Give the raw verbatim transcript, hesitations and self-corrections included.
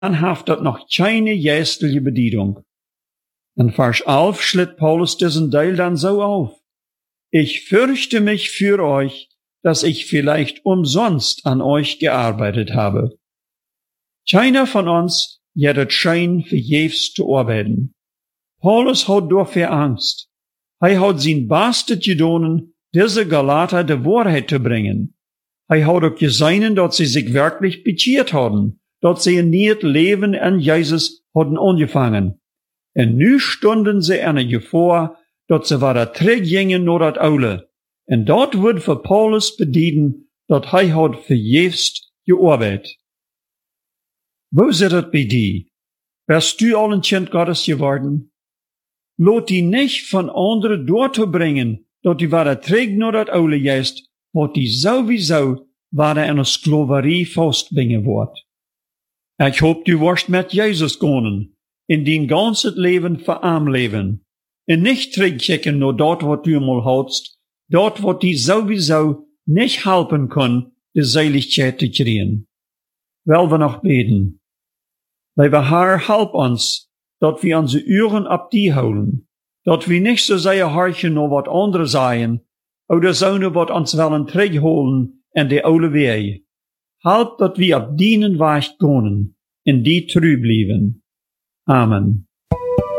haft dat noch keine geistliche Bedienung. In Vers elf schlitt Paulus diesen Teil dann so auf. Ich fürchte mich für euch, dass ich vielleicht umsonst an euch gearbeitet habe. Keiner von uns hätte schein vergebens zu arbeiten. Paulus hat dafür Angst. Er hat sein Bestes getan, diese Galater die Wahrheit zu bringen. Er hat auch gesehen, dass sie sich wirklich bekehrt haben, dass sie ein neues Leben an Jesus hatten angefangen. Und nu stunden sie in der Gefahr, dass sie wieder zurückgingen nach das Aule. Und dort wird für Paulus bedienen, dass er hat vergebens gearbeitet. Wo ist das bei dir? Wärst du all ein Kind Gottes geworden? Lot die nicht von anderen dort bringen, dass die wieder zurück nach das Aule gehst, wat die sowieso wieder in der Sklaverei festbringen wird. Ich hoop, du wirst mit Jesus gehen, in dein ganzes Leben für arm leben, und nicht zurückkicken nur dort, wo du mal hast, dort, wo die sowieso nicht helfen können, die Seligkeit zu kriegen. Weil wir noch beten. Lieber Herr, help uns, dass wir unsere Ohren ab die holen, dass wir nicht so sehr horchen nur was andere sagen, oder so nur was uns wollen zurückholen in die alte Wege. Help, dass wir ab dienen Weg gehen, in die treu bleiben. Amen.